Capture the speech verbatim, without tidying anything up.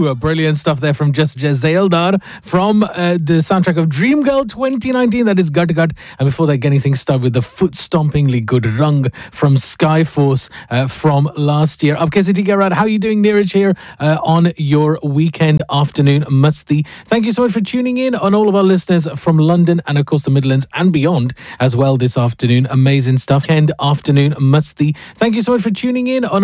Ooh, brilliant stuff there from Just Jazeldar from uh, the soundtrack of Dreamgirl twenty nineteen. That is Gut Gut. And before that, getting things started with the foot-stompingly good Rung from Skyforce uh, from last year. Up City Garrett, how are you doing? Neeraj here uh, on your weekend afternoon musty. Thank you so much for tuning in on all of our listeners from London and, of course, the Midlands and beyond as well this afternoon. Amazing stuff. Weekend afternoon musty. Thank you so much for tuning in on